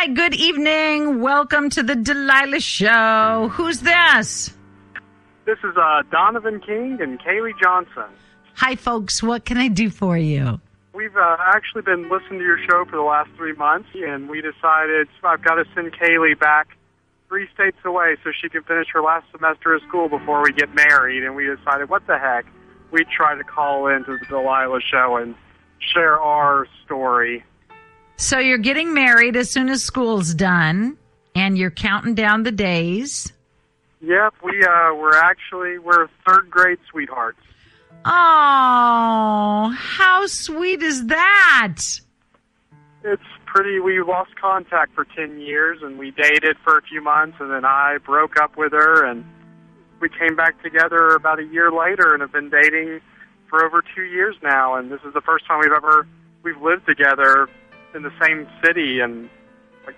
Hi, good evening. Welcome to the Delilah Show. Who's this? This is Donovan King and Kaylee Johnson. Hi, folks. What can I do for you? We've actually been listening to your show for the last 3 months, and we decided I've got to send Kaylee back 3 states away so she can finish her last semester of school before we get married. And we decided, what the heck? We'd try to call into the Delilah Show and share our story. So you're getting married as soon as school's done, and you're counting down the days. Yep, we're third grade sweethearts. Oh, how sweet is that? It's pretty. We lost contact for 10 years, and we dated for a few months, and then I broke up with her, and we came back together about a year later and have been dating for over 2 years now, and this is the first time we've lived together in the same city, and